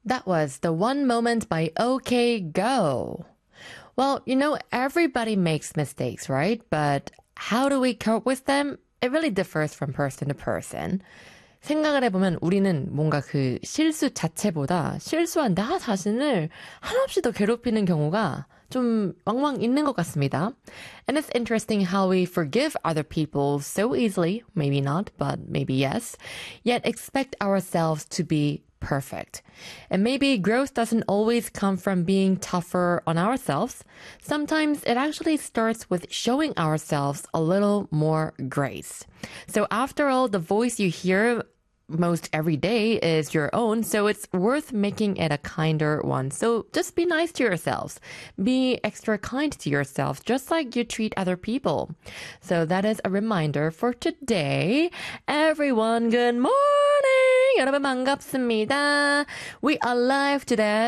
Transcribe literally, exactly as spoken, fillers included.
That was The One Moment by OK Go. Well, you know, everybody makes mistakes, right? But how do we cope with them? It really differs from person to person. 생각을 해보면 우리는 뭔가 그 실수 자체보다 실수한 나 자신을 한없이 더 괴롭히는 경우가 좀 왕왕 있는 것 같습니다. And it's interesting how we forgive other people so easily, maybe not, but maybe yes, yet expect ourselves to be perfect. And maybe growth doesn't always come from being tougher on ourselves. Sometimes it actually starts with showing ourselves a little more grace. So after all, the voice you hear most every day is your own, so it's worth making it a kinder one. So just be nice to yourselves. Be extra kind to yourself, just like you treat other people. So that is a reminder for today. Everyone, good morning! 여러분 반갑습니다. We are live today.